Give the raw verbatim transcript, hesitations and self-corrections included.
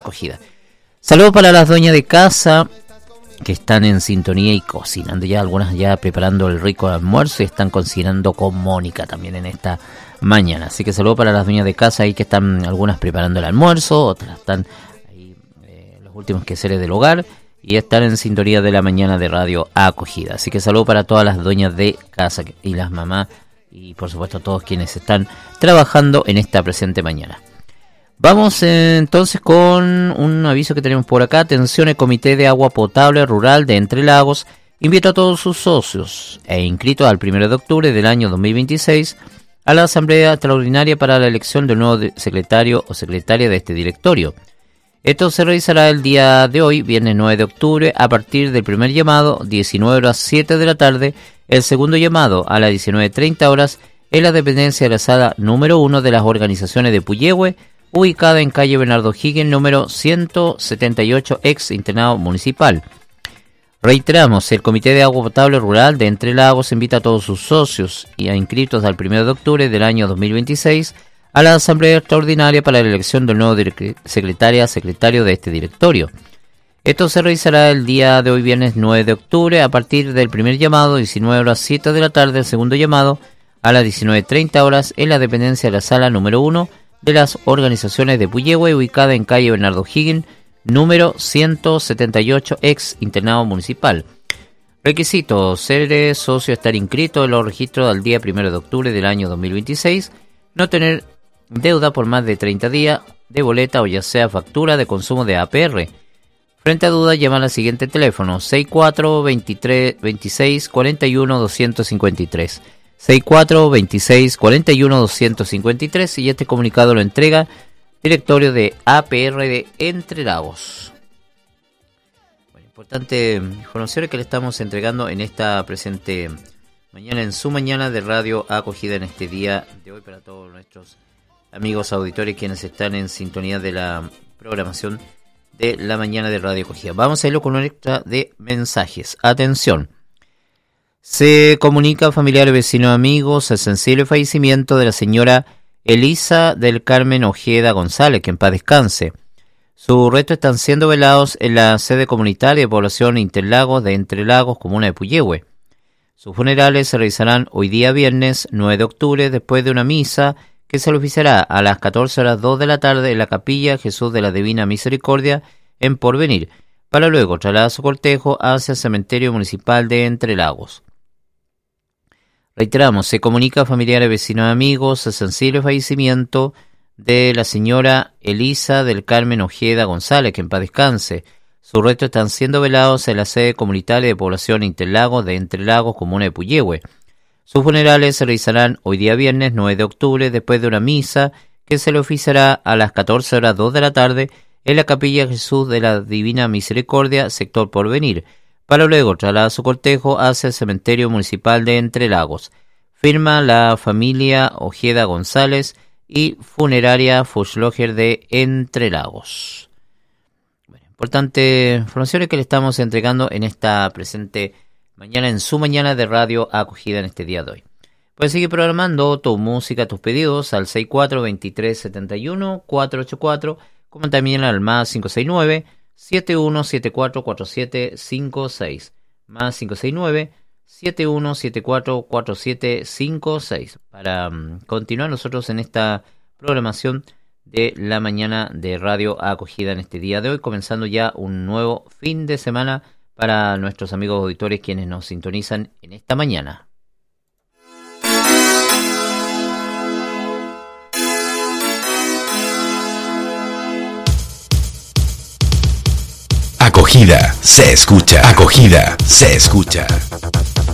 Acogida. Saludos para las dueñas de casa que están en sintonía y cocinando ya, algunas ya preparando el rico almuerzo y están cocinando con Mónica también en esta mañana. Así que saludos para las dueñas de casa ahí que están algunas preparando el almuerzo, otras están ahí eh, los últimos quehaceres del hogar y están en sintonía de la mañana de Radio Acogida. Así que saludos para todas las dueñas de casa y las mamás y por supuesto a todos quienes están trabajando en esta presente mañana. Vamos eh, entonces con un aviso que tenemos por acá. Atención, el Comité de Agua Potable Rural de Entre Lagos invita a todos sus socios e inscritos al primero de octubre del año dos mil veintiséis a la Asamblea Extraordinaria para la elección del nuevo secretario o secretaria de este directorio. Esto se realizará el día de hoy, viernes nueve de octubre, a partir del primer llamado, diecinueve horas siete de la tarde, el segundo llamado a las diecinueve treinta horas en la dependencia de la sala número uno de las organizaciones de Puyehue, ubicada en calle Bernardo Higgins, número ciento setenta y ocho, ex internado municipal. Reiteramos, el Comité de Agua Potable Rural de Entre Lagos invita a todos sus socios y a inscritos al primero de octubre del año dos mil veintiséis a la Asamblea Extraordinaria para la elección del nuevo secretaria secretario de este directorio. Esto se realizará el día de hoy, viernes nueve de octubre, a partir del primer llamado, diecinueve horas siete de la tarde, el segundo llamado a las diecinueve treinta horas en la dependencia de la sala número uno de las organizaciones de Puyehue, ubicada en calle Bernardo Higgins, número ciento setenta y ocho, ex internado municipal. Requisitos: ser socio, estar inscrito en los registros al día primero de octubre del año dos mil veintiséis, no tener deuda por más de treinta días de boleta o ya sea factura de consumo de A P R. Frente a dudas, llama al siguiente teléfono: seis cuatro veintitrés veintiséis cuarenta y uno doscientos cincuenta y tres. seis cuatro veintiséis cuarenta y uno doscientos cincuenta y tres, y este comunicado lo entrega directorio de A P R de Entre Lagos. Bueno, importante información que le estamos entregando en esta presente mañana, en su mañana de Radio Acogida en este día de hoy, para todos nuestros amigos auditores quienes están en sintonía de la programación de la mañana de Radio Acogida. Vamos a irlo con una extra de mensajes. Atención. Se comunica a familiares, vecinos, amigos el sensible fallecimiento de la señora Elisa del Carmen Ojeda González, que en paz descanse. Sus restos están siendo velados en la sede comunitaria de población Interlagos de Entre Lagos, comuna de Puyehue. Sus funerales se realizarán hoy día viernes nueve de octubre después de una misa que se le oficiará a las catorce horas dos de la tarde en la capilla Jesús de la Divina Misericordia en Porvenir, para luego trasladar su cortejo hacia el cementerio municipal de Entre Lagos. Reiteramos, se comunica a familiares, vecinos y amigos el sensible fallecimiento de la señora Elisa del Carmen Ojeda González, que en paz descanse. Sus restos están siendo velados en la sede comunitaria de población Interlagos de Entre Lagos, comuna de Puyehue. Sus funerales se realizarán hoy día viernes nueve de octubre después de una misa que se le oficiará a las catorce horas dos de la tarde en la capilla Jesús de la Divina Misericordia, sector Porvenir, para luego trasladar su cortejo hacia el cementerio municipal de Entre Lagos. Firma la familia Ojeda González y funeraria Fuchsloger de Entre Lagos. Bueno, importante informaciones que le estamos entregando en esta presente mañana, en su mañana de Radio Acogida en este día de hoy. Puedes seguir programando tu música, tus pedidos al seis cuatro veintitrés setenta y uno cuatrocientos ochenta y cuatro, como también al más cinco seis nueve siete uno siete cuatro cuatro siete cinco seis, más cinco seis nueve siete uno siete cuatro cuatro siete cinco seis, para um, continuar nosotros en esta programación de la mañana de Radio Acogida en este día de hoy, comenzando ya un nuevo fin de semana para nuestros amigos auditores quienes nos sintonizan en esta mañana. Acogida se escucha. Acogida se escucha.